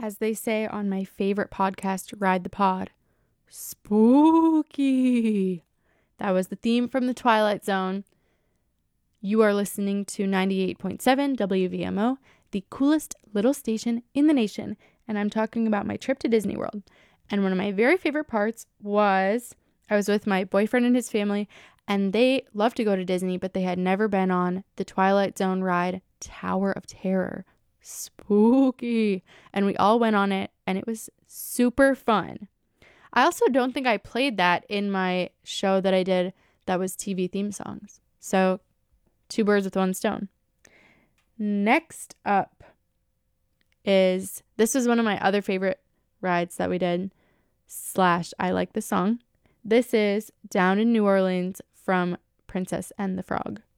as they say on my favorite podcast, Ride the Pod, spooky. That was the theme from the Twilight Zone. You are listening to 98.7 WVMO, the coolest little station in the nation, and I'm talking about my trip to Disney World. And one of my very favorite parts was I was with my boyfriend and his family, and they love to go to Disney, but they had never been on the Twilight Zone ride, Tower of Terror. Spooky. And we all went on it, and it was super fun. I also don't think I played that in my show that I did that was TV theme songs. So, 2 birds with 1 stone. Next up is, this was one of my other favorite rides that we did, / I like the song. This is Down in New Orleans from Princess and the Frog.